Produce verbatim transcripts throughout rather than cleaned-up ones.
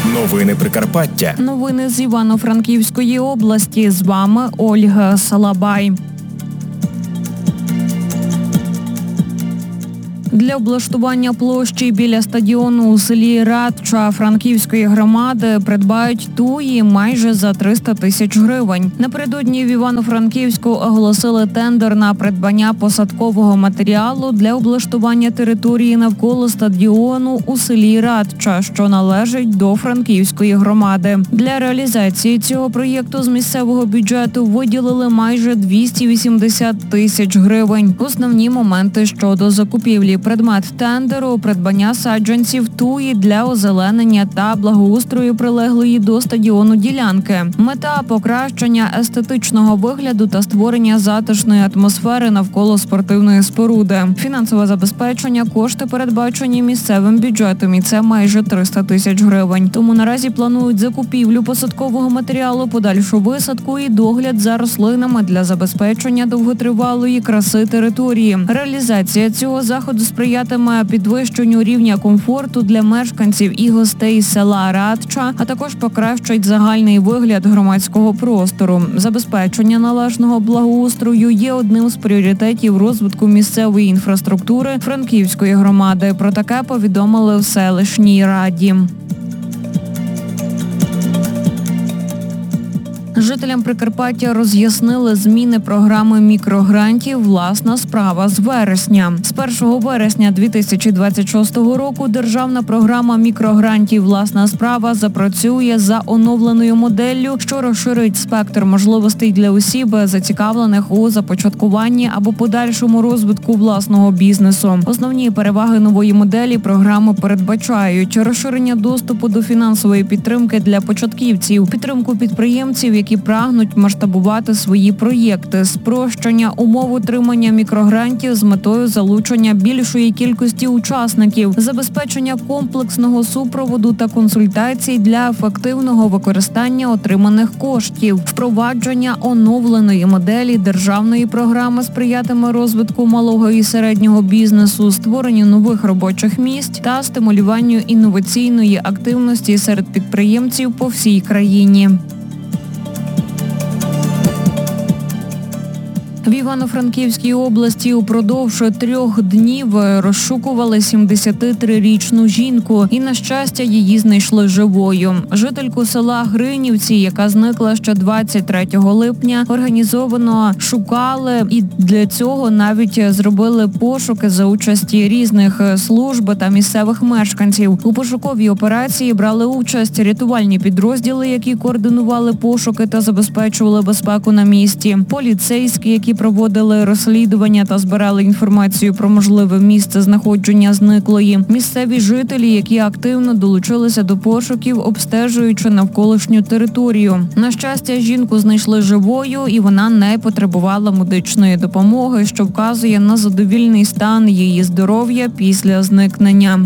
Новини Прикарпаття. Новини з Івано-Франківської області. З вами Ольга Салабай. Для облаштування площі біля стадіону у селі Радча Франківської громади придбають туї майже за триста тисяч гривень. Напередодні в Івано-Франківську оголосили тендер на придбання посадкового матеріалу для облаштування території навколо стадіону у селі Радча, що належить до Франківської громади. Для реалізації цього проєкту з місцевого бюджету виділили майже двісті вісімдесят тисяч гривень. Основні моменти щодо закупівлі: предмет тендеру – придбання саджанців туї для озеленення та благоустрою прилеглої до стадіону ділянки. Мета – покращення естетичного вигляду та створення затишної атмосфери навколо спортивної споруди. Фінансове забезпечення – кошти передбачені місцевим бюджетом, і це майже триста тисяч гривень. Тому наразі планують закупівлю посадкового матеріалу, подальшу висадку і догляд за рослинами для забезпечення довготривалої краси території. Реалізація цього заходу сприятиме підвищенню рівня комфорту для мешканців і гостей села Радча, а також покращить загальний вигляд громадського простору. Забезпечення належного благоустрою є одним з пріоритетів розвитку місцевої інфраструктури Франківської громади. Про таке повідомили в селищній раді. Жителям Прикарпаття роз'яснили зміни програми мікрогрантів «Власна справа» з вересня. З першого вересня дві тисячі двадцять шостого року державна програма мікрогрантів «Власна справа» запрацює за оновленою моделлю, що розширить спектр можливостей для осіб, зацікавлених у започаткуванні або подальшому розвитку власного бізнесу. Основні переваги нової моделі програми передбачають розширення доступу до фінансової підтримки для початківців, підтримку підприємців, які прагнуть масштабувати свої проєкти, спрощення умов отримання мікрогрантів з метою залучення більшої кількості учасників, забезпечення комплексного супроводу та консультацій для ефективного використання отриманих коштів. Впровадження оновленої моделі державної програми сприятиме розвитку малого і середнього бізнесу, створенню нових робочих місць та стимулюванню інноваційної активності серед підприємців по всій країні. В Івано-Франківській області упродовж трьох днів розшукували сімдесятитрирічну жінку і, на щастя, її знайшли живою. Жительку села Гринівці, яка зникла ще двадцять третього липня, організовано шукали і для цього навіть зробили пошуки за участі різних служб та місцевих мешканців. У пошуковій операції брали участь рятувальні підрозділи, які координували пошуки та забезпечували безпеку на місці, поліцейські, які проводили розслідування та збирали інформацію про можливе місце знаходження зниклої, місцеві жителі, які активно долучилися до пошуків, обстежуючи навколишню територію. На щастя, жінку знайшли живою, і вона не потребувала медичної допомоги, що вказує на задовільний стан її здоров'я після зникнення.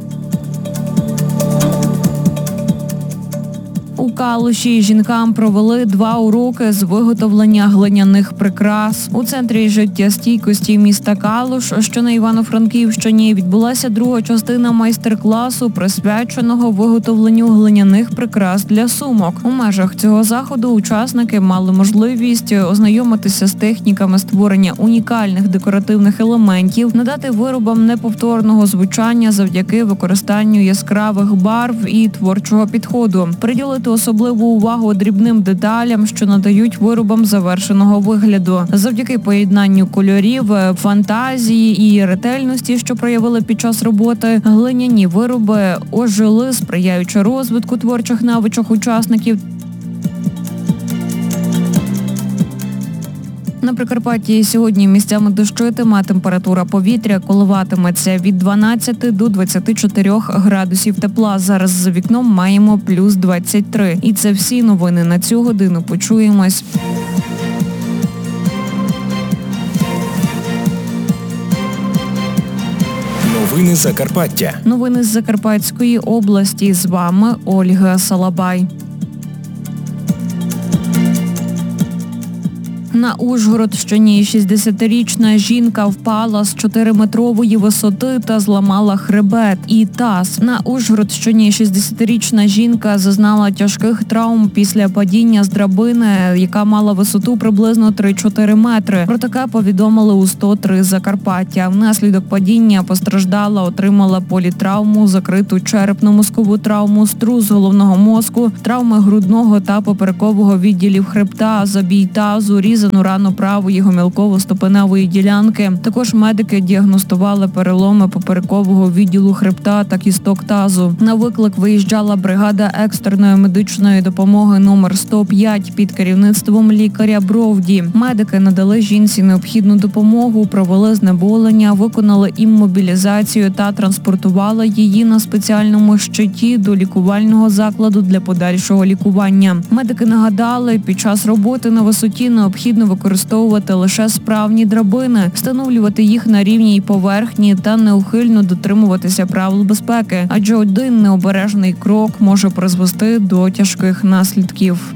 У Калуші жінкам провели два уроки з виготовлення глиняних прикрас. У центрі життєстійкості міста Калуш, що на Івано-Франківщині, відбулася друга частина майстер-класу, присвяченого виготовленню глиняних прикрас для сумок. У межах цього заходу учасники мали можливість ознайомитися з техніками створення унікальних декоративних елементів, надати виробам неповторного звучання завдяки використанню яскравих барв і творчого підходу, приділити особливу увагу дрібним деталям, що надають виробам завершеного вигляду. Завдяки поєднанню кольорів, фантазії і ретельності, що проявили під час роботи, глиняні вироби ожили, сприяючи розвитку творчих навичок учасників. На Прикарпатті сьогодні місцями дощитиме, а температура повітря коливатиметься від дванадцяти до двадцяти чотирьох градусів тепла. Зараз за вікном маємо плюс двадцять три. І це всі новини на цю годину. Почуємось. Новини Закарпаття. Новини з Закарпатської області. З вами Ольга Салабай. На Ужгородщині шістдесятирічна жінка впала з чотириметрової висоти та зламала хребет і таз. На Ужгородщині шістдесятирічна жінка зазнала тяжких травм після падіння з драбини, яка мала висоту приблизно три-чотири метри. Про таке повідомили у сто три Закарпаття. Внаслідок падіння постраждала, отримала політравму, закриту черепно-мозкову травму, струс головного мозку, травми грудного та поперекового відділів хребта, забій тазу, різану рану правої гомілково-ступеневої ділянки. Також медики діагностували переломи поперекового відділу хребта та кісток тазу. На виклик виїжджала бригада екстреної медичної допомоги номер сто п'ять під керівництвом лікаря Бровді. Медики надали жінці необхідну допомогу, провели знеболення, виконали іммобілізацію та транспортували її на спеціальному щиті до лікувального закладу для подальшого лікування. Медики нагадали, під час роботи на висоті необхідно використовувати лише справні драбини, встановлювати їх на рівній поверхні та неухильно дотримуватися правил безпеки, адже один необережний крок може призвести до тяжких наслідків.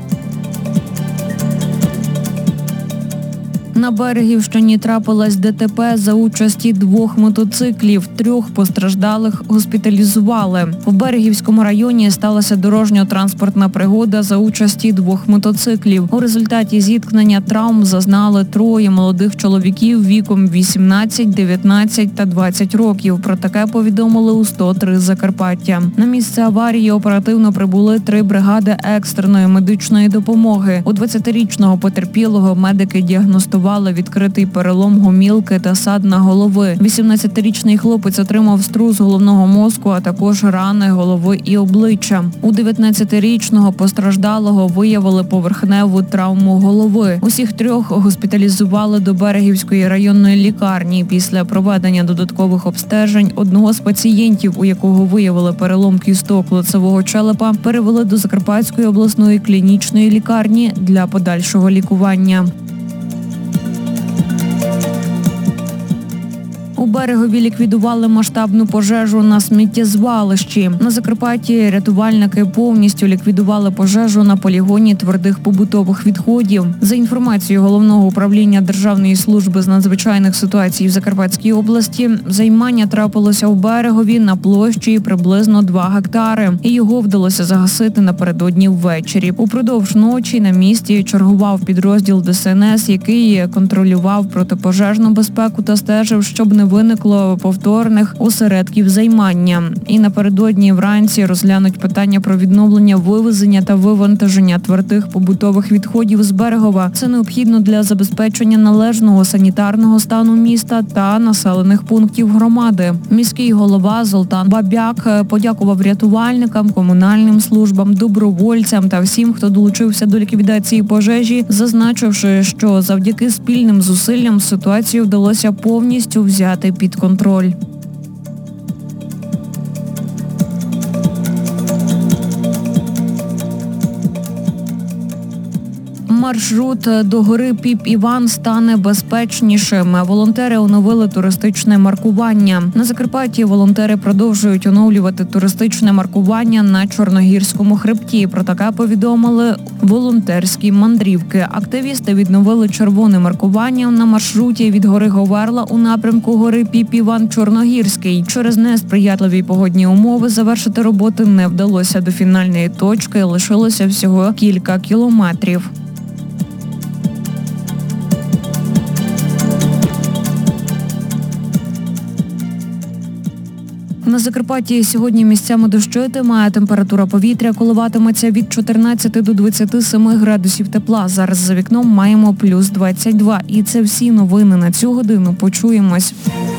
На Берегівщині трапилась ДТП за участі двох мотоциклів. Трьох постраждалих госпіталізували. В Берегівському районі сталася дорожньо-транспортна пригода за участі двох мотоциклів. У результаті зіткнення травм зазнали троє молодих чоловіків віком вісімнадцять, дев'ятнадцять та двадцять років. Про таке повідомили у сто три Закарпаття. На місце аварії оперативно прибули три бригади екстреної медичної допомоги. У двадцятирічного потерпілого медики діагностували відкритий перелом гомілки та садна голови. вісімнадцятирічний хлопець отримав струс головного мозку, а також рани голови і обличчя. У дев'ятнадцятирічного постраждалого виявили поверхневу травму голови. Усіх трьох госпіталізували до Берегівської районної лікарні. Після проведення додаткових обстежень одного з пацієнтів, у якого виявили перелом кісток лицевого черепа, перевели до Закарпатської обласної клінічної лікарні для подальшого лікування. У Берегові ліквідували масштабну пожежу на сміттєзвалищі. На Закарпатті рятувальники повністю ліквідували пожежу на полігоні твердих побутових відходів. За інформацією Головного управління Державної служби з надзвичайних ситуацій в Закарпатській області, займання трапилося у Берегові на площі приблизно два гектари. І його вдалося загасити напередодні ввечері. Упродовж ночі на місці чергував підрозділ Де Ес Ен Ес, який контролював протипожежну безпеку та стежив, щоб не виникло повторних осередків займання. І напередодні вранці розглянуть питання про відновлення вивезення та вивантаження твердих побутових відходів з Берегова. Це необхідно для забезпечення належного санітарного стану міста та населених пунктів громади. Міський голова Золтан Бабяк подякував рятувальникам, комунальним службам, добровольцям та всім, хто долучився до ліквідації пожежі, зазначивши, що завдяки спільним зусиллям ситуацію вдалося повністю взяти під контроль. Маршрут до гори Піп-Іван стане безпечнішим. Волонтери оновили туристичне маркування. На Закарпатті волонтери продовжують оновлювати туристичне маркування на Чорногірському хребті. Про таке повідомили волонтерські мандрівки. Активісти відновили червоне маркування на маршруті від гори Говерла у напрямку гори Піп-Іван-Чорногірський. Через несприятливі погодні умови завершити роботи не вдалося. До фінальної точки лишилося всього кілька кілометрів. На Закарпатті сьогодні місцями дощитиме, температура повітря коливатиметься від чотирнадцяти до двадцяти семи градусів тепла. Зараз за вікном маємо плюс двадцять два. І це всі новини на цю годину. Почуємось.